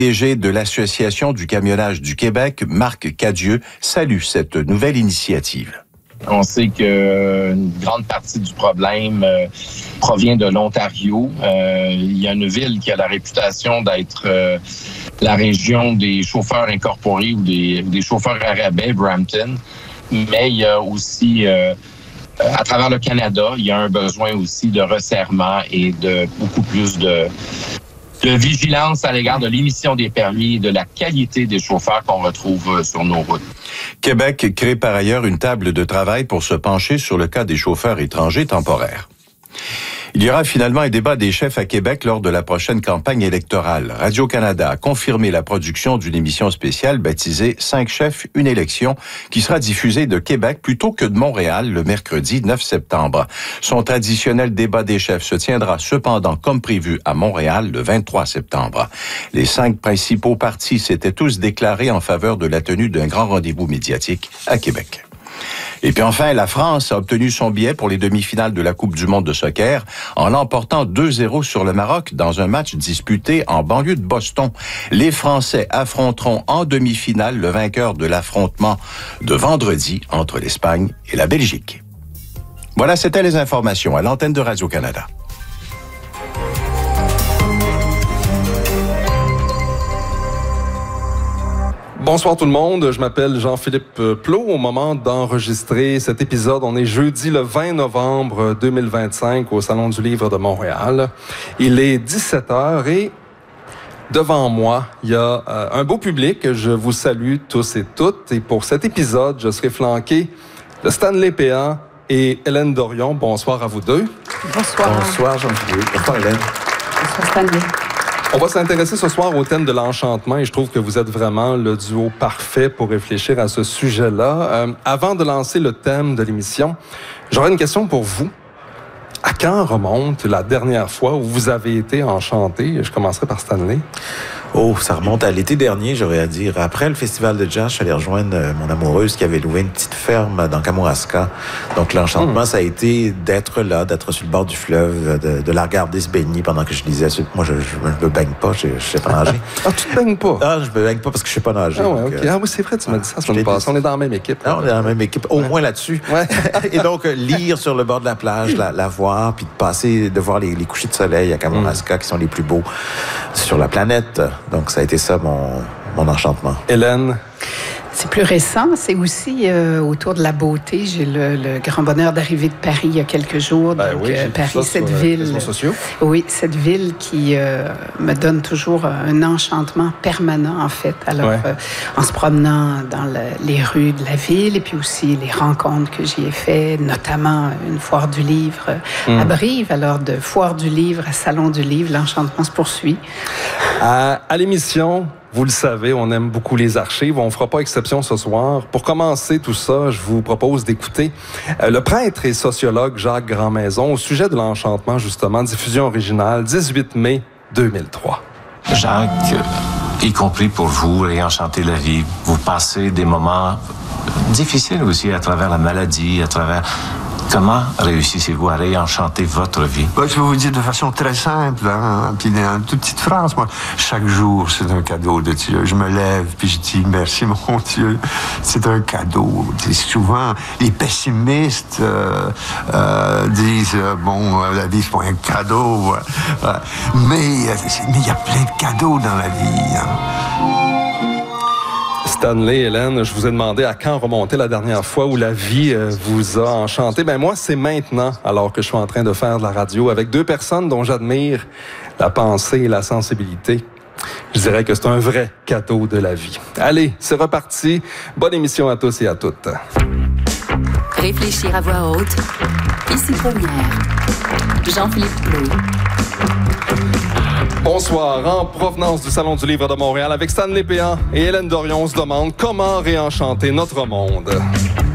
PDG de l'Association du camionnage du Québec, Marc Cadieux, salue cette nouvelle initiative. On sait qu'une grande partie du problème provient de l'Ontario. Il y a une ville qui a la réputation d'être la région des chauffeurs incorporés ou des chauffeurs à rabais, Brampton. Mais il y a aussi, à travers le Canada, il y a un besoin aussi de resserrement et de beaucoup plus de vigilance à l'égard de l'émission des permis et de la qualité des chauffeurs qu'on retrouve sur nos routes. Québec crée par ailleurs une table de travail pour se pencher sur le cas des chauffeurs étrangers temporaires. Il y aura finalement un débat des chefs à Québec lors de la prochaine campagne électorale. Radio-Canada a confirmé la production d'une émission spéciale baptisée 5 chefs, une élection, qui sera diffusée de Québec plutôt que de Montréal le mercredi 9 septembre. Son traditionnel débat des chefs se tiendra cependant comme prévu à Montréal le 23 septembre. Les 5 principaux partis s'étaient tous déclarés en faveur de la tenue d'un grand rendez-vous médiatique à Québec. Et puis enfin, la France a obtenu son billet pour les demi-finales de la Coupe du monde de soccer en l'emportant 2-0 sur le Maroc dans un match disputé en banlieue de Boston. Les Français affronteront en demi-finale le vainqueur de l'affrontement de vendredi entre l'Espagne et la Belgique. Voilà, c'était les informations à l'antenne de Radio-Canada. Bonsoir tout le monde, je m'appelle Jean-Philippe Plot. Au moment d'enregistrer cet épisode, on est jeudi le 20 novembre 2025 au Salon du Livre de Montréal. Il est 17h et devant moi, il y a un beau public. Je vous salue tous et toutes. Et pour cet épisode, je serai flanqué de Stanley Péan et Hélène Dorion. Bonsoir à vous deux. Bonsoir. Bonsoir Jean-Philippe. Bonsoir Hélène. Bonsoir Stanley. On va s'intéresser ce soir au thème de l'enchantement et je trouve que vous êtes vraiment le duo parfait pour réfléchir à ce sujet-là. Avant de lancer le thème de l'émission, j'aurais une question pour vous. À quand remonte la dernière fois où vous avez été enchanté? Je commencerai par Stanley. Oh, ça remonte à l'été dernier, j'aurais à dire. Après le festival de jazz, je suis allé rejoindre mon amoureuse qui avait loué une petite ferme dans Kamouraska. Donc, l'enchantement, ça a été d'être là, d'être sur le bord du fleuve, de la regarder se baigner pendant que je lisais. Moi, je me baigne pas, je sais pas nager. Ah, tu te baignes pas? Ah, je me baigne pas parce que je sais pas nager. Ah ouais, donc, OK. Ah oui, c'est vrai, tu m'as dit ça la semaine passée. On est dans la même équipe. Ah, on est dans la même équipe, au moins là-dessus. Ouais. Et donc, lire sur le bord de la plage, la voir, puis de voir les couchers de soleil à Kamouraska qui sont les plus beaux sur la planète. Donc, ça a été ça, mon enchantement. Hélène? C'est plus récent, c'est aussi autour de la beauté. J'ai le grand bonheur d'arriver de Paris il y a quelques jours. Ben donc, oui, Paris, cette ville. Oui, cette ville qui me donne toujours un enchantement permanent, en fait. Alors, ouais. En se promenant dans les rues de la ville et puis aussi les rencontres que j'y ai fait, notamment une foire du livre à Brive. Alors, de foire du livre à salon du livre, l'enchantement se poursuit. À l'émission, vous le savez, on aime beaucoup les archives. On ne fera pas exception ce soir. Pour commencer tout ça, je vous propose d'écouter le prêtre et sociologue Jacques Grandmaison au sujet de l'enchantement, justement, diffusion originale, 18 mai 2003. Jacques, y compris pour vous, ayant chanté la vie, vous passez des moments difficiles aussi à travers la maladie, à travers... Comment réussissez-vous à réenchanter votre vie? Je vais vous dire de façon très simple, puis une toute petite phrase, moi. Chaque jour, c'est un cadeau de Dieu. Je me lève, puis je dis merci, mon Dieu. C'est un cadeau. Souvent, les pessimistes disent, la vie, c'est pas un cadeau. Mais il y a plein de cadeaux dans la vie. Stanley, Hélène, je vous ai demandé à quand remonter la dernière fois où la vie vous a enchanté. Ben moi, c'est maintenant, alors que je suis en train de faire de la radio avec deux personnes dont j'admire la pensée et la sensibilité. Je dirais que c'est un vrai cadeau de la vie. Allez, c'est reparti. Bonne émission à tous et à toutes. Réfléchir à voix haute. Ici première. Jean-Philippe Plot. Bonsoir. En provenance du Salon du Livre de Montréal avec Stanley Péan et Hélène Dorion, on se demande comment réenchanter notre monde.